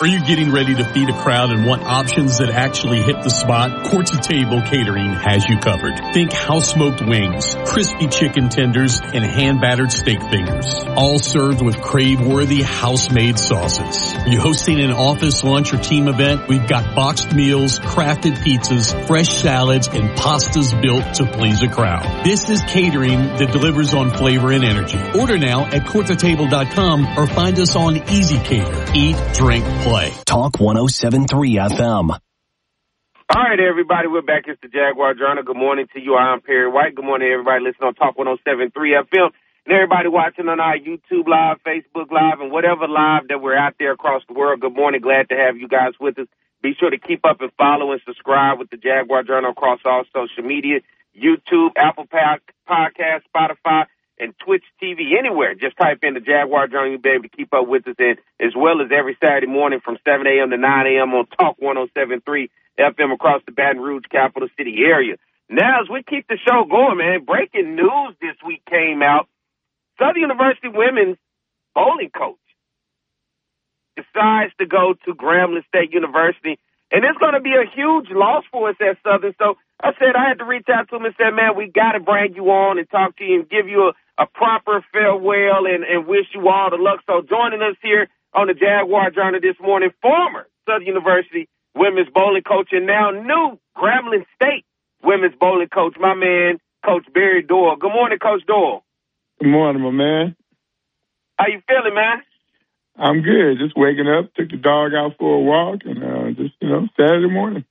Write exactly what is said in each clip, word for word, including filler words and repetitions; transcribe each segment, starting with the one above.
Are you getting ready to feed a crowd and want options that actually hit the spot? Quartz Table Catering has you covered. Think house-smoked wings, crispy chicken tenders, and hand-battered steak fingers. All served with crave-worthy house-made sauces. You hosting an office, lunch, or team event? We've got boxed meals, crafted pizzas, fresh salads, and pastas built to please a crowd. This is catering that delivers on flavor and energy. Order now at quartz table dot com or find us on Easy Cater. Eat, drink, play. Talk one oh seven point three F M. All right, everybody, we're back. It's the Jaguar Journal. Good morning to you. I'm Perry White. Good morning, everybody listening on Talk one oh seven point three F M. And everybody watching on our YouTube Live, Facebook Live, and whatever live that we're out there across the world. Good morning. Glad to have you guys with us. Be sure to keep up and follow and subscribe with the Jaguar Journal across all social media, YouTube, Apple Podcast, Spotify, and Twitch T V, anywhere. Just type in the Jaguar Journal. You'll be able to keep up with us, and as well as every Saturday morning from seven a.m. to nine a.m. on Talk one oh seven point three F M across the Baton Rouge capital city area. Now, as we keep the show going, man, breaking news this week came out. Southern University women's bowling coach decides to go to Grambling State University, and it's going to be a huge loss for us at Southern. So I said I had to reach out to him and said, man, we got to bring you on and talk to you and give you a a proper farewell and, and wish you all the luck. So joining us here on the Jaguar Journal this morning, former Southern University women's bowling coach and now new Grambling State women's bowling coach, my man, Coach Barry Doyle. Good morning, Coach Doyle. Good morning, my man. How you feeling, man? I'm good. Just waking up, took the dog out for a walk, and uh, just, you know, Saturday morning.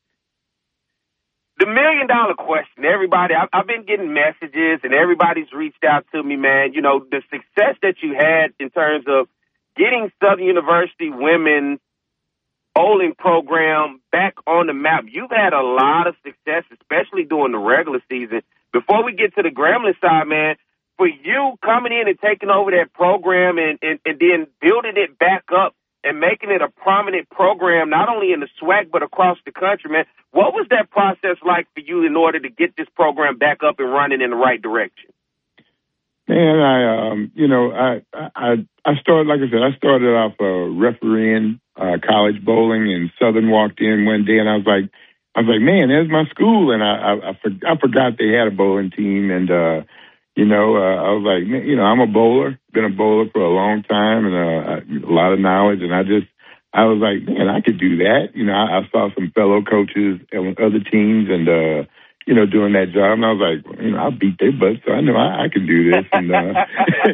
The million dollar question, everybody, I've, I've been getting messages and everybody's reached out to me, man. You know, the success that you had in terms of getting Southern University women's bowling program back on the map. You've had a lot of success, especially during the regular season. Before we get to the Grambling side, man, for you coming in and taking over that program and, and, and then building it back up and making it a prominent program, not only in the SWAC, but across the country, man. What was that process like for you in order to get this program back up and running in the right direction? Man, I, um, you know, I, I, I started, like I said, I started off uh, refereeing uh, college bowling, and Southern walked in one day, and I was like, I was like, man, there's my school, and I, I, I, for, I forgot they had a bowling team, and uh, you know, uh, I was like, man, you know, I'm a bowler, been a bowler for a long time, and uh, a lot of knowledge, and I just, I was like, man, I could do that. You know, I, I saw some fellow coaches on other teams, and uh, you know, doing that job, and I was like, you know, I'll beat their butts, so I know I, I can do this, and uh,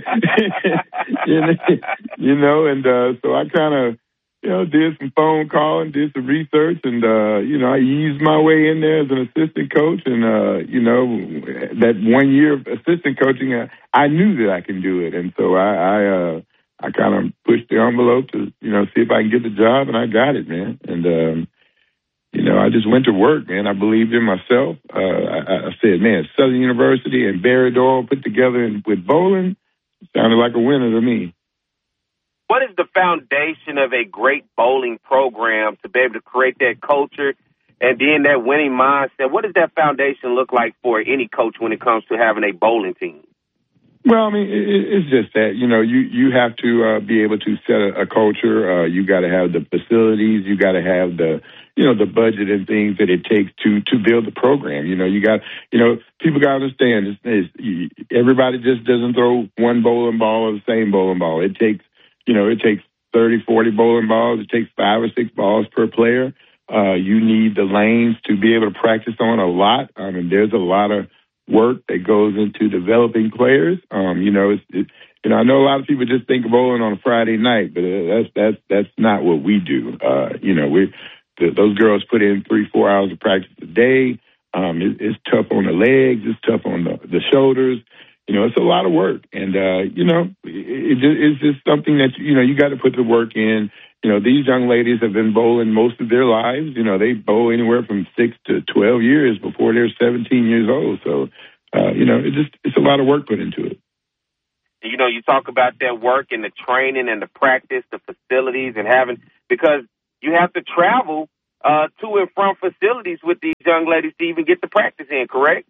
you know, you know, and uh, so I kind of, you know, did some phone calling, did some research, and, uh, you know, I eased my way in there as an assistant coach. And, uh, you know, that one year of assistant coaching, uh, I knew that I can do it. And so I, I, uh, I kind of pushed the envelope to, you know, see if I can get the job, and I got it, man. And, um, you know, I just went to work, man. I believed in myself. Uh, I, I said, man, Southern University and Barry Doyle put together in, with bowling sounded like a winner to me. What is the foundation of a great bowling program to be able to create that culture and then that winning mindset? What does that foundation look like for any coach when it comes to having a bowling team? Well, I mean, it, it's just that, you know, you, you have to uh, be able to set a, a culture. Uh, you got to have the facilities. You got to have the, you know, the budget and things that it takes to, to build the program. You know, you got, you know, people got to understand it's, it's, everybody just doesn't throw one bowling ball or the same bowling ball. It takes, You know, it takes thirty, forty bowling balls. It takes five or six balls per player. Uh, you need the lanes to be able to practice on a lot. I mean, there's a lot of work that goes into developing players. Um, you know, it's, it, you know, I know a lot of people just think of bowling on a Friday night, but that's that's that's not what we do. Uh, you know, we the, those girls put in three, four hours of practice a day. Um, it, it's tough on the legs. It's tough on the, the shoulders. You know, it's a lot of work, and, uh, you know, it, it, it's just something that, you know, you got to put the work in. You know, these young ladies have been bowling most of their lives. You know, they bowl anywhere from six to twelve years before they're seventeen years old. So, uh, you know, it just, it's a lot of work put into it. You know, you talk about that work and the training and the practice, the facilities and having, because you have to travel uh, to and from facilities with these young ladies to even get the practice in, correct?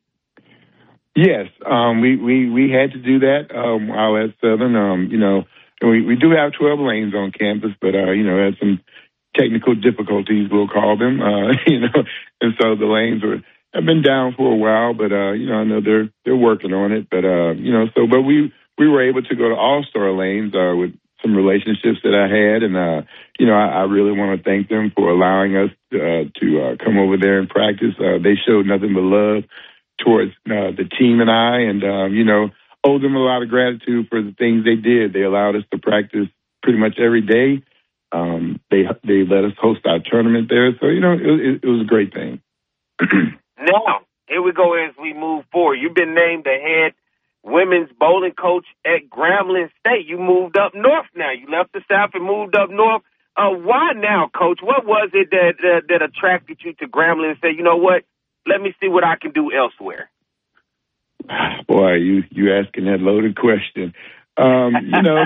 Yes, um, we, we, we had to do that um, while at Southern. Um, you know, we, we do have twelve lanes on campus, but, uh, you know, had some technical difficulties, we'll call them, uh, you know, and so the lanes were, have been down for a while, but, uh, you know, I know they're, they're working on it, but, uh, you know, so, but we, we were able to go to all-star lanes, uh, with some relationships that I had. And, uh, you know, I, I really want to thank them for allowing us, uh, to, uh, come over there and practice. Uh, they showed nothing but love towards, uh, the team and I, and, um, you know, owe them a lot of gratitude for the things they did. They allowed us to practice pretty much every day. Um, they they let us host our tournament there. So, you know, it, it, it was a great thing. Now, here we go as we move forward. You've been named the head women's bowling coach at Grambling State. You moved up north now. You left the South and moved up north. Uh, why now, Coach? What was it that, that, that attracted you to Grambling and said, you know what, let me see what I can do elsewhere? Boy, you, you asking that loaded question. Um, you know,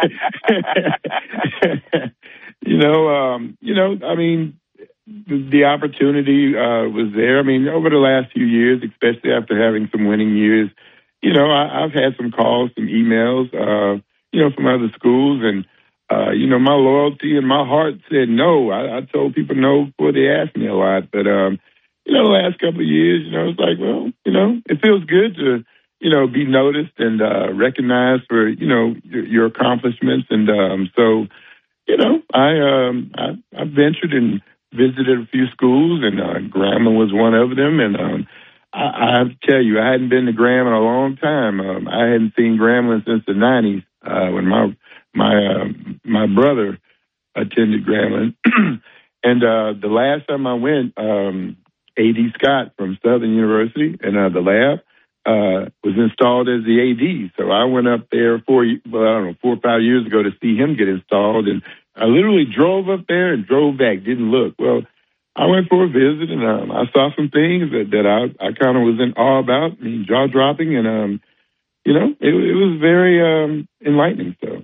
you know, um, you know, I mean, the, the opportunity uh, was there. I mean, over the last few years, especially after having some winning years, you know, I, I've had some calls, some emails, uh, you know, from other schools, and uh, you know, my loyalty and my heart said no. I, I told people no before they asked me a lot, but um, you know, the last couple of years, you know, it's like, well, you know, it feels good to, you know, be noticed and uh, recognized for, you know, your, your accomplishments. And um, so, you know, I, um, I I ventured and visited a few schools, and uh, Grambling was one of them. And um, I, I have to tell you, I hadn't been to Graham in a long time. Um, I hadn't seen Grambling since the nineties uh, when my my uh, my brother attended Grambling. And uh, the last time I went, um, A D Scott from Southern University and uh, the lab, Uh, was installed as the A D. So I went up there four, well, I don't know, four or five years ago to see him get installed. And I literally drove up there and drove back, didn't look. Well, I went for a visit, and um, I saw some things that, that I, I kind of was in awe about, I mean, jaw-dropping. And, um, you know, it, it was very um, enlightening. So,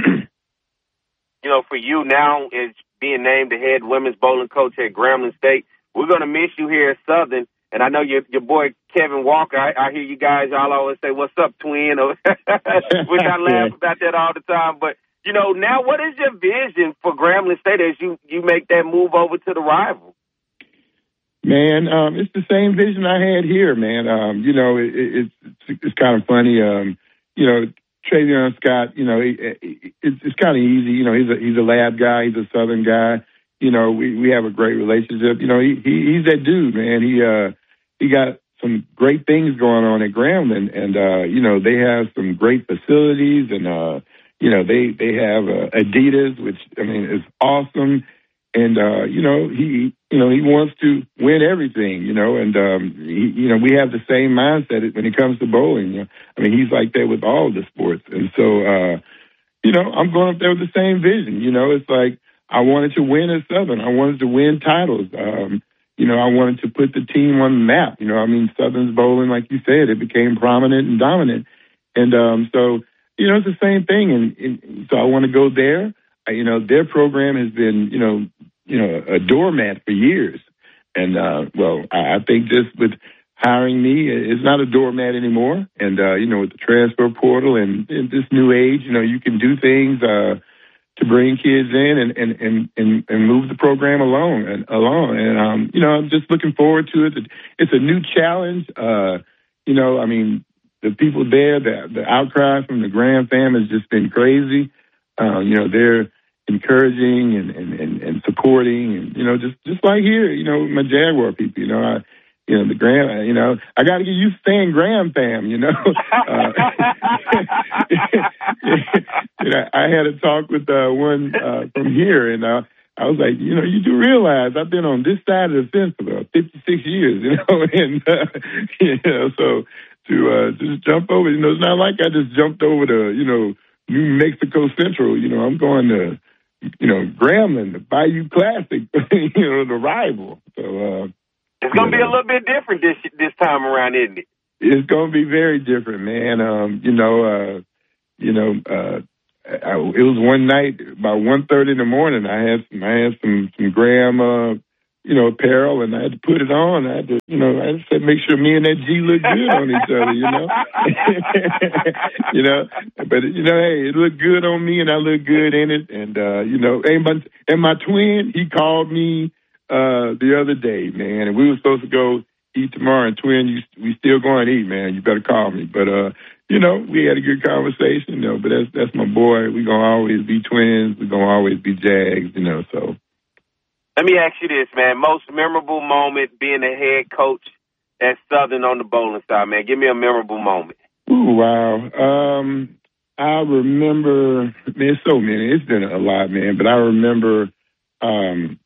you know, for you now, is being named the head women's bowling coach at Grambling State, we're going to miss you here at Southern. And I know your your boy Kevin Walker, I, I hear you guys all always say, what's up, twin? Which I laugh about that all the time. But, you know, now what is your vision for Grambling State as you, you make that move over to the rival? Man, um, it's the same vision I had here, man. Um, you know, it, it, it's it's kind of funny. Um, you know, Travion Scott, you know, it, it, it's, it's kind of easy. You know, he's a, he's a lab guy. He's a Southern guy. You know, we, we have a great relationship. You know, he, he he's that dude, man. He uh he got some great things going on at Grambling, and uh, you know, they have some great facilities, and uh, you know, they they have uh, Adidas, which I mean is awesome. And uh, you know, he you know he wants to win everything. You know, and um, he, you know, we have the same mindset when it comes to bowling. You know? I mean, he's like that with all the sports, and so uh, you know, I'm going up there with the same vision. You know, it's like, I wanted to win at Southern. I wanted to win titles. Um, you know, I wanted to put the team on the map. You know, I mean, Southern's bowling, like you said, it became prominent and dominant. And um, so, you know, it's the same thing. And, and so I want to go there. I, you know, their program has been, you know, you know, a doormat for years. And, uh, well, I, I think just with hiring me, it's not a doormat anymore. And, uh, you know, with the transfer portal and, and this new age, you know, you can do things uh, to bring kids in and, and, and, and, and move the program along and along. And, um, you know, I'm just looking forward to it. It's a new challenge. Uh, you know, I mean, the people there, the, the outcry from the Graham fam has just been crazy. Uh, you know, they're encouraging and, and, and, and supporting and, you know, just, just like here, you know, my Jaguar people, you know, I, you know, the Graham, you know, I got to get used to saying Graham fam, you know. uh, you know, I had a talk with uh, one uh, from here, and uh, I was like, you know, you do realize I've been on this side of the fence for about fifty-six years, you know, and, uh, you know, so to uh, just jump over, you know, it's not like I just jumped over to, you know, New Mexico Central, you know, I'm going to, you know, Grambling, the Bayou Classic, you know, the rival. So, uh, it's going to be a little bit different this this time around, isn't it? It's going to be very different, man. Um, you know, uh, you know, uh, I, it was one night about one thirty in the morning. I had some, I had some some Graham uh, you know, apparel, and I had to put it on. I had to, you know, I had to make sure me and that G look good on each other, you know. you know, but, you know, hey, it looked good on me, and I looked good in it. And, uh, you know, and my, and my twin, he called me uh, the other day, man, and we were supposed to go eat tomorrow. And twin, you, we still going to eat, man. You better call me. But, uh, you know, we had a good conversation, you know, but that's, that's my boy. We're going to always be twins. We're going to always be Jags, you know, so. Let me ask you this, man. Most memorable moment being a head coach at Southern on the bowling side, man. Give me a memorable moment. Ooh, wow. Um, I remember, man, so many. It's been a lot, man. But I remember um,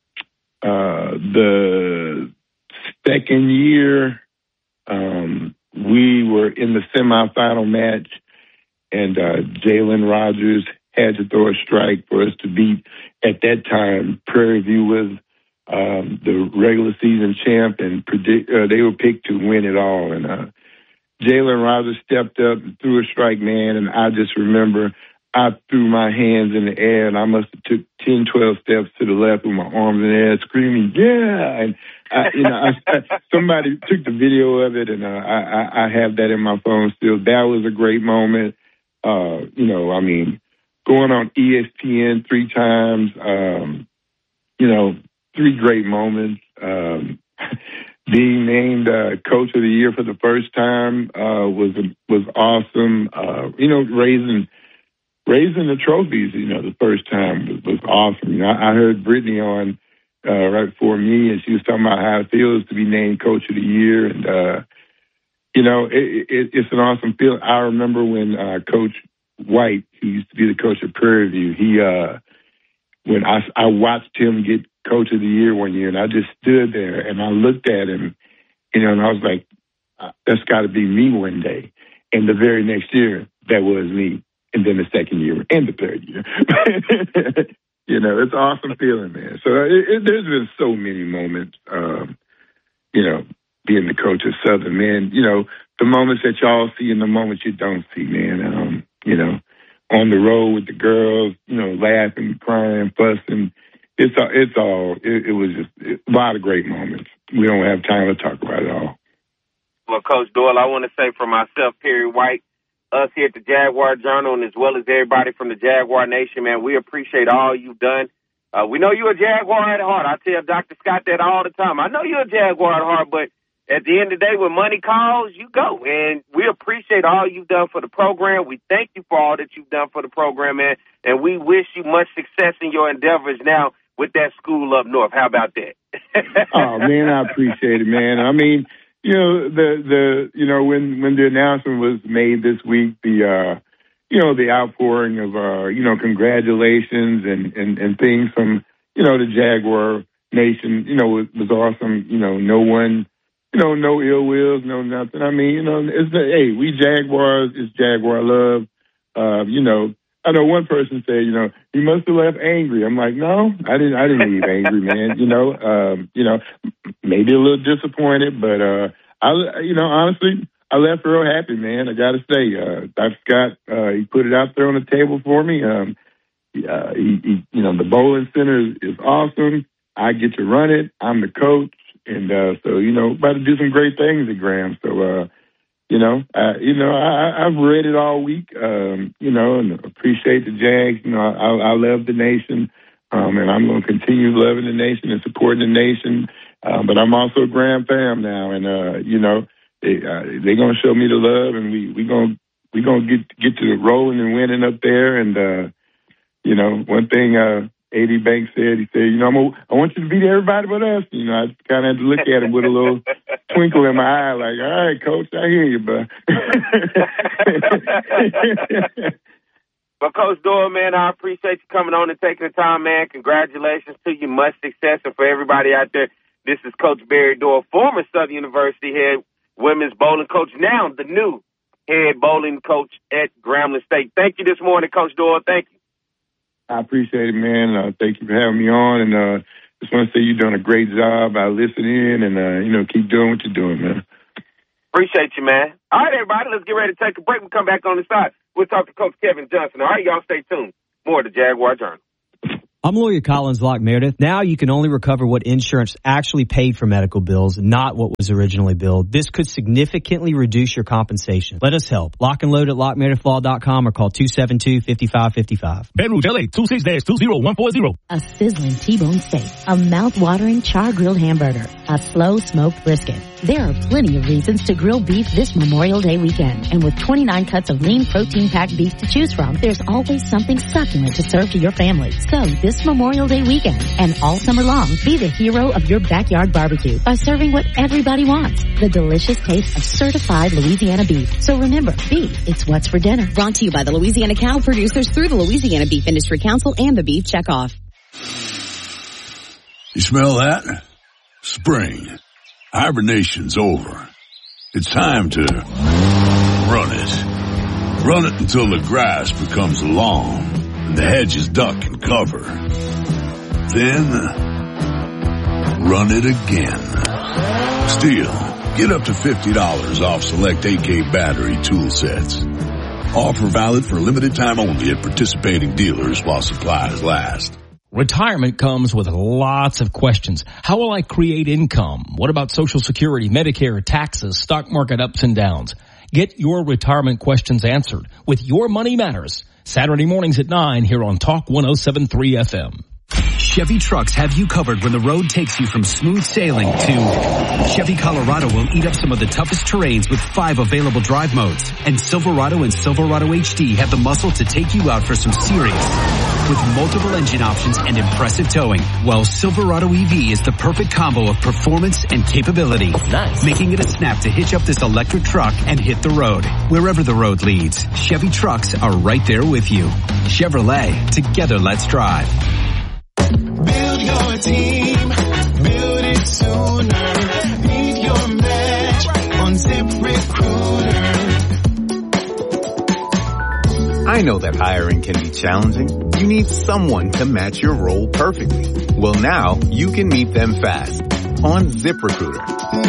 uh, the second year um, we were in the semifinal match, and uh, Jalen Rogers had to throw a strike for us to beat. At that time, Prairie View was um, the regular season champ, and predict, uh, they were picked to win it all. And uh, Jalen Rogers stepped up and threw a strike, man, and I just remember I threw my hands in the air, and I must have took ten, twelve steps to the left with my arms in the air, screaming, yeah! And, I, you know, I, I, somebody took the video of it, and uh, I, I, I have that in my phone still. That was a great moment. Uh, you know, I mean, going on E S P N three times, um, you know, three great moments. Um, being named uh, Coach of the Year for the first time uh, was was awesome. Uh, you know, raising raising the trophies, you know, the first time was, was awesome. You know, I, I heard Brittany on uh, right before me, and she was talking about how it feels to be named Coach of the Year, and uh, you know, it, it, it's an awesome feeling. I remember when uh, Coach White, who used to be the coach at Prairie View, he uh, when I, I watched him get Coach of the Year one year, and I just stood there and I looked at him, you know, and I was like, that's got to be me one day. And the very next year, that was me. And then the second year and the third year. You know, it's an awesome feeling, man. So it, it, there's been so many moments, um, you know, being the coach of Southern, man. You know, the moments that y'all see and the moments you don't see, man. Um, you know, on the road with the girls, you know, laughing, crying, fussing. It's all, it's all, it, it was just a lot of great moments. We don't have time to talk about it all. Well, Coach Doyle, I want to say for myself, Perry White, us here at the Jaguar Journal, and as well as everybody from the Jaguar Nation, man, we appreciate all you've done. Uh, we know you're a Jaguar at heart. I tell Doctor Scott that all the time. I know you're a Jaguar at heart, but at the end of the day, when money calls, you go. And we appreciate all you've done for the program. We thank you for all that you've done for the program, man. And we wish you much success in your endeavors now with that school up north. How about that? Oh, man, I appreciate it, man. I mean, you know, the, the you know, when, when the announcement was made this week, the, uh, you know, the outpouring of, uh, you know, congratulations and, and, and things from, you know, the Jaguar Nation, you know, was, was awesome. You know, no one, you know, no ill wills, no nothing. I mean, you know, it's the, hey, we Jaguars, it's Jaguar love. Uh, you know, I know one person said, you know, you must have left angry. I'm like, no, I didn't, I didn't leave angry, man. You know, um, you know, maybe a little disappointed, but, uh, I, you know, honestly, I left real happy, man. I got to say, uh, Doctor Scott, uh, he put it out there on the table for me. Um, uh, he, he, you know, the bowling center is, is awesome. I get to run it. I'm the coach. And, uh, so, you know, about to do some great things at Graham. So, uh, you know, I, you know, I, I've read it all week, um, you know, and appreciate the Jags. You know, I, I love the nation, um, and I'm going to continue loving the nation and supporting the nation. Um, but I'm also a Graham fam now, and, uh, you know, they, uh, they're going to show me the love, and we, we going we gonna get, get to rolling and winning up there. And, uh, you know, one thing, uh, A D Banks said, he said, you know, I'm a, I want you to beat everybody but us. You know, I kind of had to look at him with a little twinkle in my eye, like, all right, Coach, I hear you, bud. Well, Coach Doyle, man, I appreciate you coming on and taking the time, man. Congratulations to you. Much success. And for everybody out there, this is Coach Barry Doyle, former Southern University head women's bowling coach, now the new head bowling coach at Grambling State. Thank you this morning, Coach Doyle. Thank you. I appreciate it, man. Uh, thank you for having me on. And uh, just want to say you're doing a great job. I listen in and, uh, you know, keep doing what you're doing, man. Appreciate you, man. All right, everybody, let's get ready to take a break. We'll come back on the side. We'll talk to Coach Kevin Johnson. All right, y'all stay tuned. More of the Jaguar Journal. I'm lawyer Collins Locke Meredith. Now you can only recover what insurance actually paid for medical bills, not what was originally billed. This could significantly reduce your compensation. Let us help. Lock and load at lock meredith law dot com or call two seven two, five five five five. Baton Rouge, L A, two six two zero one four zero. A sizzling T-bone steak, a mouth-watering char-grilled hamburger, a slow-smoked brisket. There are plenty of reasons to grill beef this Memorial Day weekend. And with twenty-nine cuts of lean protein-packed beef to choose from, there's always something succulent to serve to your family. So this Memorial Day weekend and all summer long, be the hero of your backyard barbecue by serving what everybody wants, the delicious taste of certified Louisiana beef. So remember, beef, it's what's for dinner. Brought to you by the Louisiana Cow Producers through the Louisiana Beef Industry Council and the Beef Checkoff. You smell that? Spring. Hibernation's over. It's time to run it. Run it until the grass becomes long and the hedges duck and cover. Then run it again. Still, get up to fifty dollars off select A K battery tool sets. Offer valid for a limited time only at participating dealers while supplies last. Retirement comes with lots of questions. How will I create income? What about Social Security, Medicare, taxes, stock market ups and downs? Get your retirement questions answered with Your Money Matters. Saturday mornings at nine here on Talk one oh seven point three F M. Chevy trucks have you covered when the road takes you from smooth sailing to Chevy Colorado will eat up some of the toughest terrains with five available drive modes. And Silverado and Silverado H D have the muscle to take you out for some serious with multiple engine options and impressive towing. While Silverado E V is the perfect combo of performance and capability. Nice. Making it a snap to hitch up this electric truck and hit the road. Wherever the road leads, Chevy trucks are right there with you. Chevrolet, together let's drive. Build your team, build it sooner. Need your match on ZipRecruiter. I know that hiring can be challenging. You need someone to match your role perfectly. Well, now you can meet them fast on ZipRecruiter.